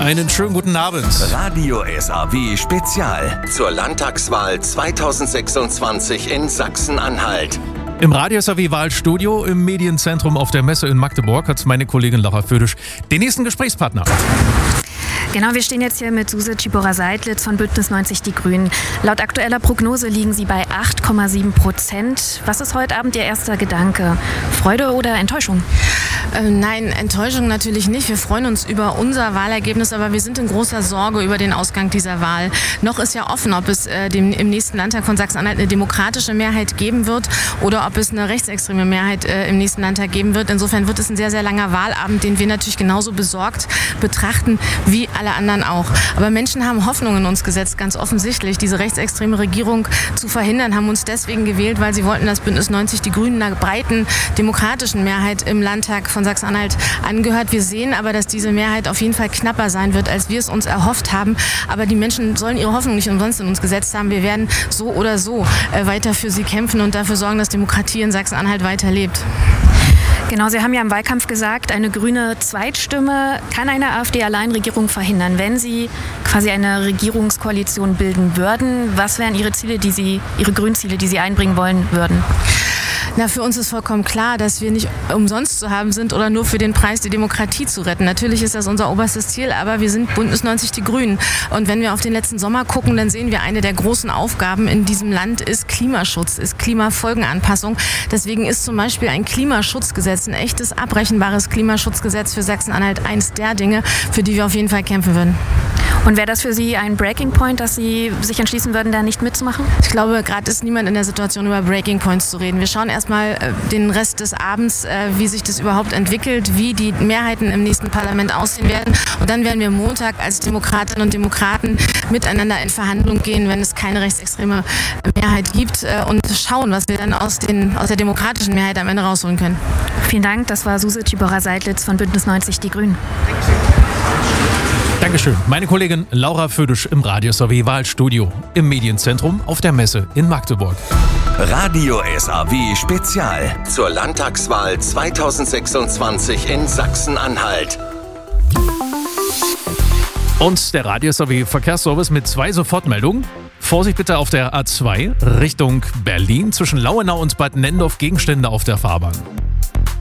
Einen schönen guten Abend. Radio SAW Spezial zur Landtagswahl 2026 in Sachsen-Anhalt. Im Radio SAW-Wahlstudio im Medienzentrum auf der Messe in Magdeburg hat meine Kollegin Laura Födisch den nächsten Gesprächspartner. Genau, wir stehen jetzt hier mit Suse Tschiporra-Seidlitz von Bündnis 90 Die Grünen. Laut aktueller Prognose liegen Sie bei 8,7%. Was ist heute Abend Ihr erster Gedanke? Freude oder Enttäuschung? Nein, Enttäuschung natürlich nicht. Wir freuen uns über unser Wahlergebnis, aber wir sind in großer Sorge über den Ausgang dieser Wahl. Noch ist ja offen, ob es im nächsten Landtag von Sachsen-Anhalt eine demokratische Mehrheit geben wird oder ob es eine rechtsextreme Mehrheit im nächsten Landtag geben wird. Insofern wird es ein sehr, sehr langer Wahlabend, den wir natürlich genauso besorgt betrachten wie alle anderen auch. Aber Menschen haben Hoffnung in uns gesetzt, ganz offensichtlich. Diese rechtsextreme Regierung zu verhindern, haben uns deswegen gewählt, weil sie wollten, dass Bündnis 90 Die Grünen einer breiten demokratischen Mehrheit im Landtag von Sachsen-Anhalt angehört. Wir sehen aber, dass diese Mehrheit auf jeden Fall knapper sein wird, als wir es uns erhofft haben. Aber die Menschen sollen ihre Hoffnung nicht umsonst in uns gesetzt haben. Wir werden so oder so weiter für sie kämpfen und dafür sorgen, dass Demokratie in Sachsen-Anhalt weiterlebt. Genau, Sie haben ja im Wahlkampf gesagt, eine grüne Zweitstimme kann eine AfD-Alleinregierung verhindern. Wenn Sie quasi eine Regierungskoalition bilden würden, was wären Ihre Ziele, Ihre Grünziele, die Sie einbringen wollen würden? Na, für uns ist vollkommen klar, dass wir nicht umsonst zu haben sind oder nur für den Preis die Demokratie zu retten. Natürlich ist das unser oberstes Ziel, aber wir sind Bündnis 90 Die Grünen. Und wenn wir auf den letzten Sommer gucken, dann sehen wir, eine der großen Aufgaben in diesem Land ist Klimaschutz, ist Klimafolgenanpassung. Deswegen ist zum Beispiel ein Klimaschutzgesetz, ein echtes, abrechenbares Klimaschutzgesetz für Sachsen-Anhalt eins der Dinge, für die wir auf jeden Fall kämpfen würden. Und wäre das für Sie ein Breaking Point, dass Sie sich entschließen würden, da nicht mitzumachen? Ich glaube, gerade ist niemand in der Situation, über Breaking Points zu reden. Wir schauen erstmal den Rest des Abends, wie sich das überhaupt entwickelt, wie die Mehrheiten im nächsten Parlament aussehen werden. Und dann werden wir Montag als Demokratinnen und Demokraten miteinander in Verhandlung gehen, wenn es keine rechtsextreme Mehrheit gibt, und schauen, was wir dann aus der demokratischen Mehrheit am Ende rausholen können. Vielen Dank, das war Suse Tschiporra-Seidlitz von Bündnis 90 Die Grünen. Dankeschön. Meine Kollegin Laura Födisch im Radio SAW-Wahlstudio im Medienzentrum auf der Messe in Magdeburg. Radio SAW Spezial zur Landtagswahl 2026 in Sachsen-Anhalt. Und der Radio SAW-Verkehrsservice mit 2 Sofortmeldungen. Vorsicht bitte auf der A2 Richtung Berlin zwischen Lauenau und Bad Nendorf, Gegenstände auf der Fahrbahn.